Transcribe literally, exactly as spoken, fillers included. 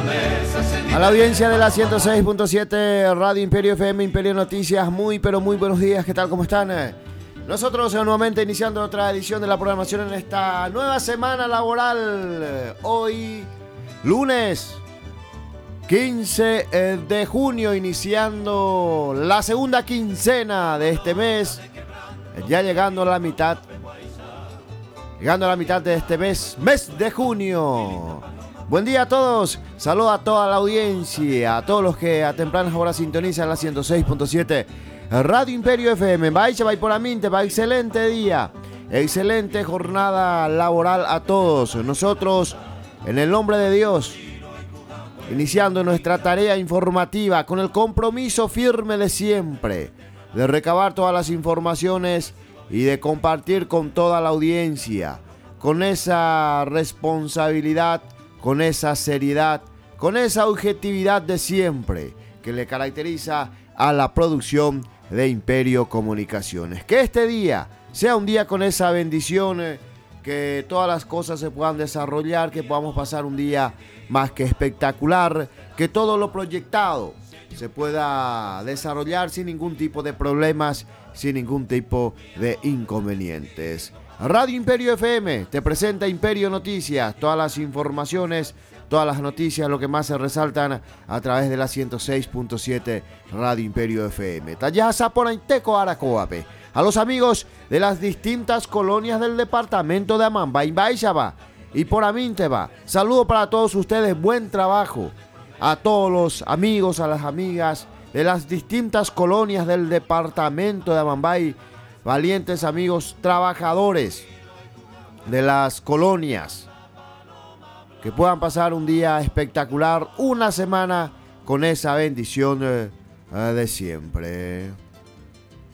A la audiencia de la ciento seis punto siete Radio Imperio F M, Imperio Noticias, muy pero muy buenos días, ¿qué tal? ¿Cómo están? Nosotros nuevamente iniciando otra edición de la programación en esta nueva semana laboral. Hoy, lunes quince de junio, iniciando la segunda quincena de este mes, ya llegando a la mitad, llegando a la mitad de este mes, mes de junio. Buen día a todos, saludo a toda la audiencia, a todos los que a tempranas horas sintonizan la ciento seis punto siete Radio Imperio F M. Vaya, vaya por aminte, va excelente día, excelente jornada laboral a todos. Nosotros, en el nombre de Dios, iniciando nuestra tarea informativa con el compromiso firme de siempre, de recabar todas las informaciones y de compartir con toda la audiencia, con esa responsabilidad, con esa seriedad, con esa objetividad de siempre que le caracteriza a la producción de Imperio Comunicaciones. Que este día sea un día con esa bendición, eh, que todas las cosas se puedan desarrollar, que podamos pasar un día más que espectacular, que todo lo proyectado se pueda desarrollar sin ningún tipo de problemas, sin ningún tipo de inconvenientes. Radio Imperio F M te presenta Imperio Noticias, todas las informaciones, todas las noticias, lo que más se resaltan a través de la ciento seis punto siete Radio Imperio F M. Tallaza por Ainteco Aracoape. A los amigos de las distintas colonias del departamento de Amambay, Baixaba y por Aminteba. Saludo para todos ustedes, buen trabajo. A todos los amigos, a las amigas de las distintas colonias del departamento de Amambay, valientes amigos trabajadores de las colonias, que puedan pasar un día espectacular, una semana con esa bendición eh, de siempre.